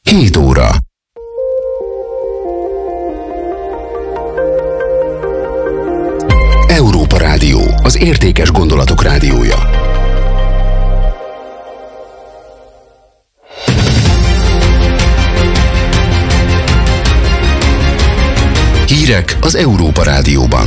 7 óra. Európa Rádió, az értékes gondolatok rádiója. Hírek az Európa Rádióban.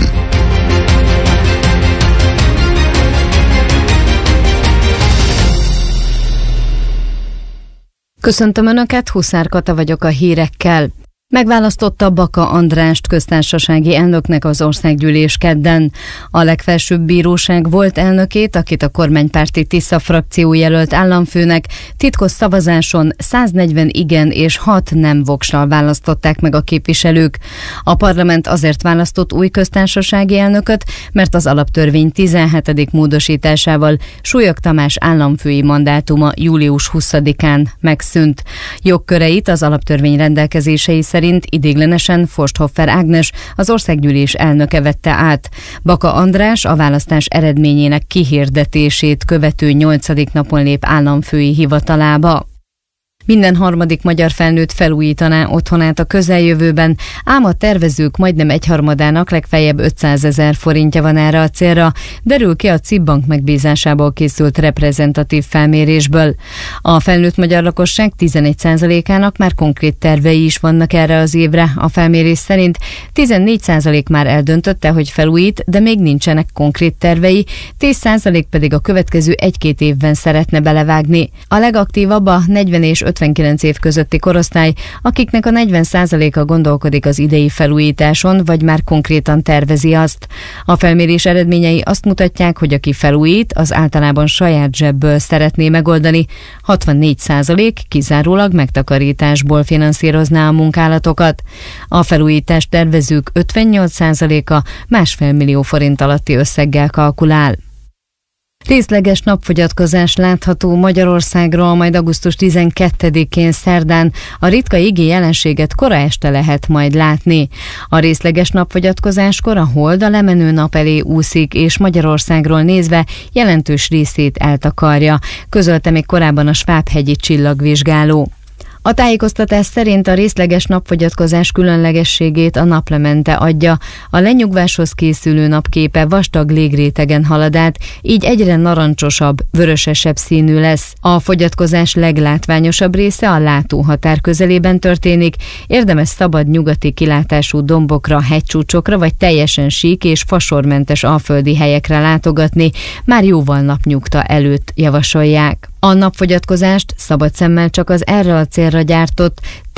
Köszöntöm Önöket, Huszár Kata vagyok a hírekkel. Megválasztotta Baka Andrást köztársasági elnöknek az országgyűlés kedden. A legfelsőbb bíróság volt elnökét, akit a kormánypárti Tisza frakció jelölt államfőnek, titkos szavazáson 140 igen és 6 nem vokssal választották meg a képviselők. A parlament azért választott új köztársasági elnököt, mert az alaptörvény 17. módosításával Súlyog Tamás államfői mandátuma július 20-án megszűnt. Jogköreit az alaptörvény rendelkezései szerint ideiglenesen Forsthoffer Ágnes, az országgyűlés elnöke vette át. Baka András a választás eredményének kihirdetését követő 8. napon lép államfői hivatalába. Minden harmadik magyar felnőtt felújítaná otthonát a közeljövőben, ám a tervezők majdnem egyharmadának legfeljebb 500 000 forintja van erre a célra, derül ki a CIP Bank megbízásából készült reprezentatív felmérésből. A felnőtt magyar lakosság 11%-ának már konkrét tervei is vannak erre az évre. A felmérés szerint 14% már eldöntötte, hogy felújít, de még nincsenek konkrét tervei, 10% pedig a következő 1-2 évben szeretne belevágni. A legaktívabb a 40 és 59 év közötti korosztály, akiknek a 40%-a gondolkodik az idei felújításon, vagy már konkrétan tervezi azt. A felmérés eredményei azt mutatják, hogy aki felújít, az általában saját zsebből szeretné megoldani. 64% kizárólag megtakarításból finanszírozná a munkálatokat. A felújítást tervezők 58%-a 1,5 millió forint alatti összeggel kalkulál. Részleges napfogyatkozás látható Magyarországról, majd augusztus 12-én szerdán. A ritka égi jelenséget kora este lehet majd látni. A részleges napfogyatkozáskor a hold a lemenő nap elé úszik, és Magyarországról nézve jelentős részét eltakarja, közölte még korábban a Svábhegyi csillagvizsgáló. A tájékoztatás szerint a részleges napfogyatkozás különlegességét a naplemente adja. A lenyugváshoz készülő napképe vastag légrétegen halad át, így egyre narancsosabb, vörösesebb színű lesz. A fogyatkozás leglátványosabb része a látóhatár közelében történik, érdemes szabad nyugati kilátású dombokra, hegycsúcsokra vagy teljesen sík és fasormentes alföldi helyekre látogatni, már jóval napnyugta előtt javasolják. A napfogyatkozást szabad szemmel csak az erre a célra gyártott